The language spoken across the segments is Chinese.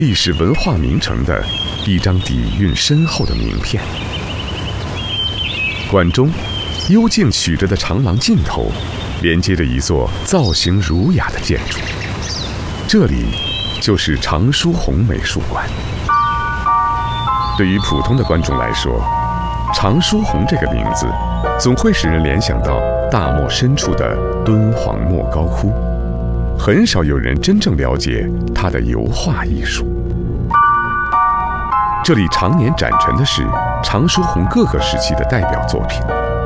历史文化名城的一张底蕴深厚的名片。馆中幽静曲折的长廊尽头，连接着一座造型儒雅的建筑，这里就是常书鸿美术馆。对于普通的观众来说，常书鸿这个名字总会使人联想到大漠深处的敦煌莫高窟，很少有人真正了解他的油画艺术。这里常年展陈的是常书鸿各个时期的代表作品。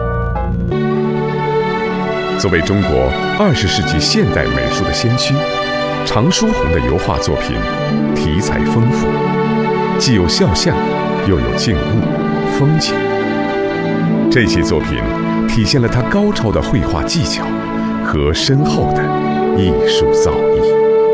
作为中国20世纪现代美术的先驱，常书鸿的油画作品题材丰富，既有肖像，又有静物、风景。这些作品体现了他高超的绘画技巧和深厚的艺术造诣。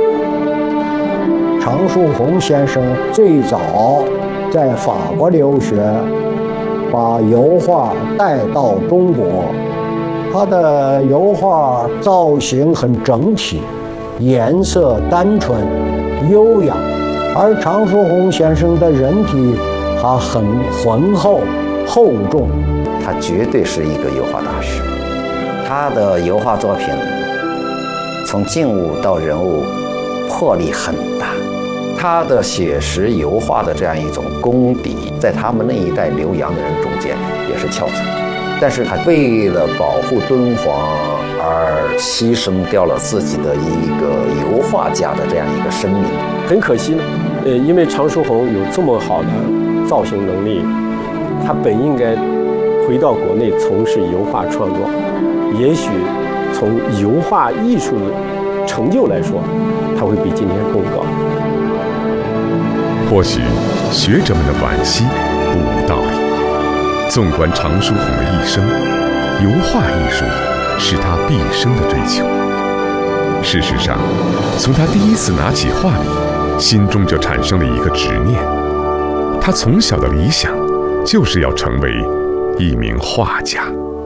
常书鸿先生最早在法国留学，把油画带到中国。他的油画造型很整体，颜色单纯、优雅，而常书鸿先生的人体他很浑厚、厚重。 他绝对是一个油画大师。他的油画作品从静物到人物魄力很大，他的写实油画的这样一种功底，在他们那一代留洋的人中间也是翘楚。但是他为了保护敦煌而牺牲掉了自己的一个油画家的这样一个生命。 很可惜呢，因为常书鸿有这么好的造型能力，他本应该回到国内从事油画创作，也许从油画艺术的成就来说，他会比今天更高。 或许学者们的惋惜不无道理。纵观常书鸿的一生，油画艺术是他毕生的追求。事实上，从他第一次拿起画笔，心中就产生了一个执念。他从小的理想就是要成为一名画家。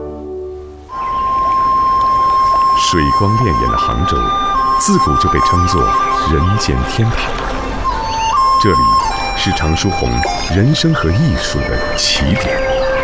水光潋滟的杭州，自古就被称作人间天堂。这里是常书鸿人生和艺术的起点。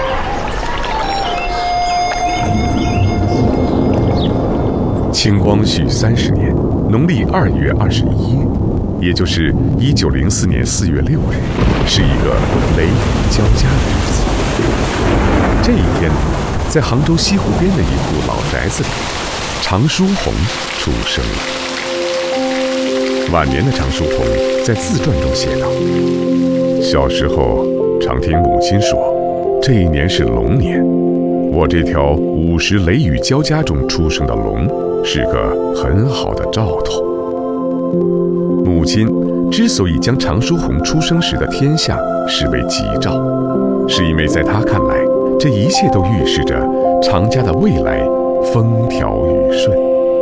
清光绪30年，农历2月21日，也就是1904年4月6日，是一个雷雨交加的日子。这一天，在杭州西湖边的一户老宅子里，常书鸿出生了。晚年的常书鸿在自传中写道：“小时候常听母亲说，这一年是龙年，我这条午时雷雨交加中出生的龙是个很好的兆头。”母亲之所以将常书鸿出生时的天象视为吉兆，是因为在她看来，这一切都预示着常家的未来风调雨顺。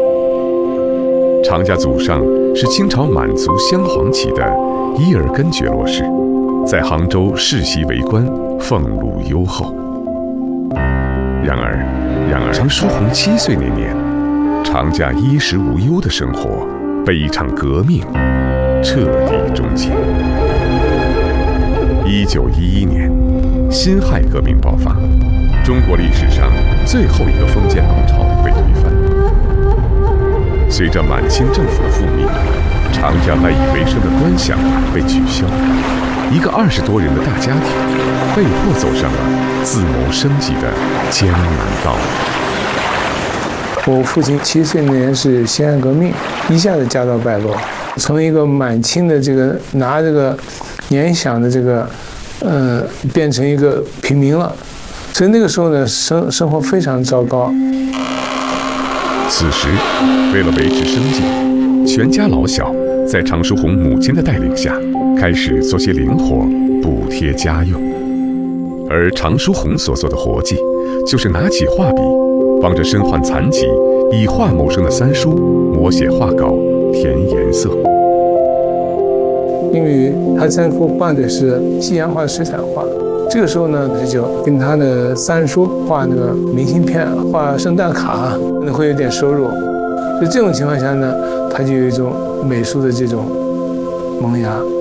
常家祖上是清朝满族镶黄旗的伊尔根觉罗氏，在杭州世袭为官，俸禄优厚。然而，常书鸿7岁那年，常家衣食无忧的生活被一场革命彻底终结。1911年，辛亥革命爆发，中国历史上最后一个封建王朝被推翻。随着满清政府的覆灭，常家赖以为生的官饷被取消，一个20多人的大家庭被迫走上了自谋生计的艰难道路。我父亲7岁那年是辛亥革命，一下子家道败落，从一个满清的这个拿这个年饷的这个变成一个平民了，所以那个时候呢，生活非常糟糕。 此时，为了维持生计，全家老小在常书鸿母亲的带领下，开始做些零活补贴家用。而常书鸿所做的活计，就是拿起画笔，帮着身患残疾、以画谋生的三叔摹写画稿、填颜色。 因为他三叔画的是西洋画、水彩画，这个时候呢，他就跟他的三叔画那个明信片、画圣诞卡，可能会有点收入。所以这种情况下呢，他就有一种美术的这种萌芽。